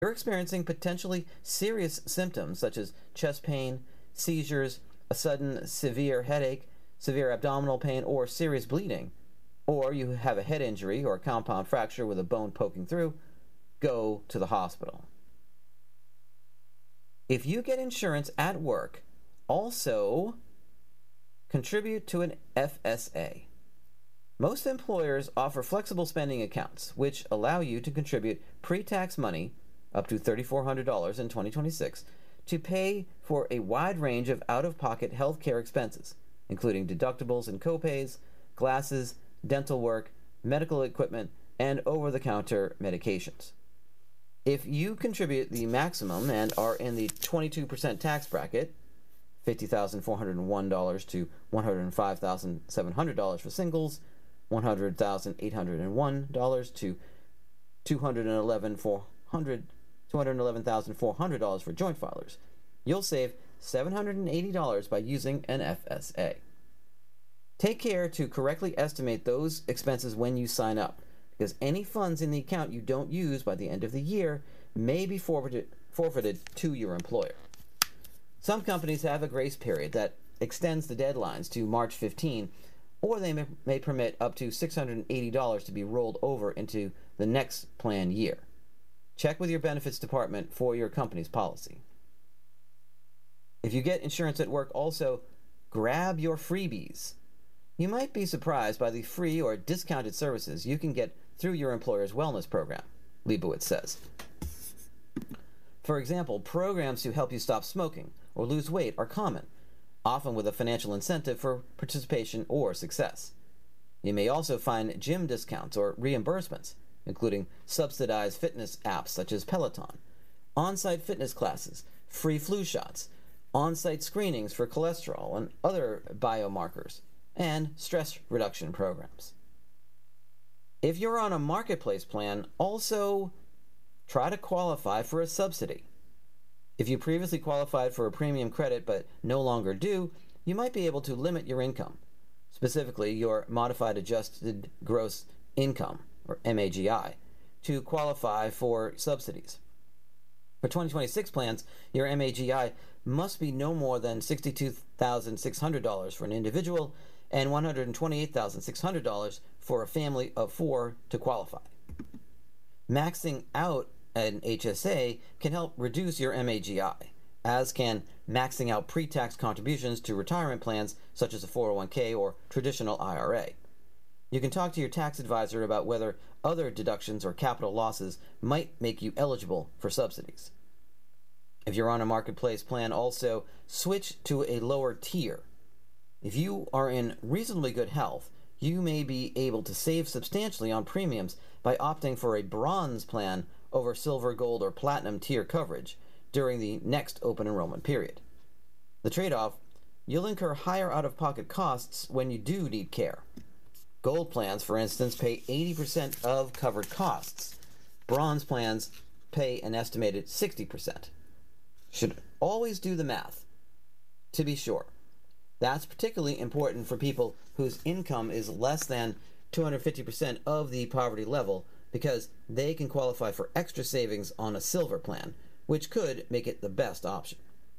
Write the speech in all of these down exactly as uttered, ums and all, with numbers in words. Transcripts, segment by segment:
you're experiencing potentially serious symptoms such as chest pain, seizures, a sudden severe headache, severe abdominal pain, or serious bleeding, or you have a head injury or a compound fracture with a bone poking through, go to the hospital. If you get insurance at work, also contribute to an F S A. Most employers offer flexible spending accounts, which allow you to contribute pre-tax money, up to three thousand four hundred dollars in twenty twenty-six, to pay for a wide range of out-of-pocket health care expenses, including deductibles and copays, glasses, dental work, medical equipment, and over-the-counter medications. If you contribute the maximum and are in the twenty-two percent tax bracket, fifty thousand four hundred one dollars to one hundred five thousand seven hundred dollars for singles, one hundred thousand eight hundred one dollars to two hundred eleven thousand four hundred dollars for joint filers, you'll save seven hundred eighty dollars by using an F S A. Take care to correctly estimate those expenses when you sign up, because any funds in the account you don't use by the end of the year may be forfeited, forfeited to your employer. Some companies have a grace period that extends the deadlines to March fifteenth, or they may, may permit up to six hundred eighty dollars to be rolled over into the next plan year. Check with your benefits department for your company's policy. If you get insurance at work, also grab your freebies. You might be surprised by the free or discounted services you can get through your employer's wellness program, Leibowitz says. For example, programs to help you stop smoking or lose weight are common, often with a financial incentive for participation or success. You may also find gym discounts or reimbursements, including subsidized fitness apps such as Peloton, on-site fitness classes, free flu shots, on-site screenings for cholesterol and other biomarkers, and stress reduction programs. If you're on a marketplace plan, also try to qualify for a subsidy. If you previously qualified for a premium credit but no longer do, you might be able to limit your income, specifically your modified adjusted gross income, or M A G I, to qualify for subsidies. For twenty twenty-six plans, your M A G I must be no more than sixty-two thousand six hundred dollars for an individual and one hundred twenty-eight thousand six hundred dollars for a family of four to qualify. Maxing out an H S A can help reduce your M A G I, as can maxing out pre-tax contributions to retirement plans such as a four oh one k or traditional I R A. You can talk to your tax advisor about whether other deductions or capital losses might make you eligible for subsidies. If you're on a marketplace plan, also switch to a lower tier. If you are in reasonably good health, you may be able to save substantially on premiums by opting for a bronze plan over silver, gold, or platinum tier coverage during the next open enrollment period. The trade-off, you'll incur higher out-of-pocket costs when you do need care. Gold plans, for instance, pay eighty percent of covered costs. Bronze plans pay an estimated sixty percent. Should always do the math, to be sure. That's particularly important for people whose income is less than two hundred fifty percent of the poverty level, because they can qualify for extra savings on a silver plan, which could make it the best option.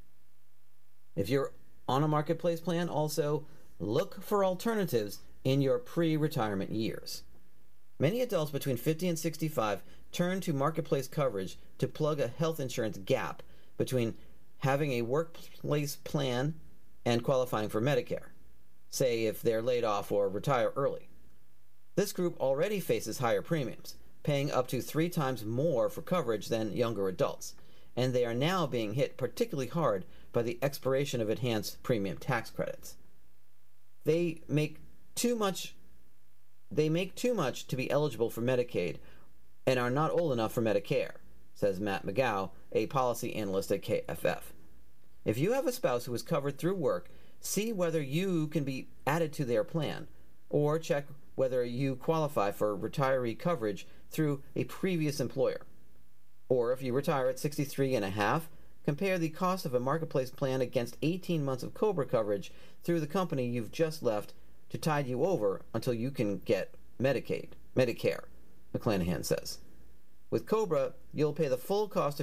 If you're on a marketplace plan, also look for alternatives in your pre-retirement years. Many adults between fifty and sixty-five turn to marketplace coverage to plug a health insurance gap between having a workplace plan and qualifying for Medicare, say if they're laid off or retire early. This group already faces higher premiums, paying up to three times more for coverage than younger adults, and they are now being hit particularly hard by the expiration of enhanced premium tax credits. They make too much they make too much to be eligible for Medicaid and are not old enough for Medicare, says Matt McGow, a policy analyst at K F F. If you have a spouse who is covered through work, see whether you can be added to their plan, or check whether you qualify for retiree coverage through a previous employer. Or if you retire at sixty-three and a half, compare the cost of a marketplace plan against eighteen months of COBRA coverage through the company you've just left to tide you over until you can get Medicaid, Medicare, McClanahan says. With Cobra, you'll pay the full cost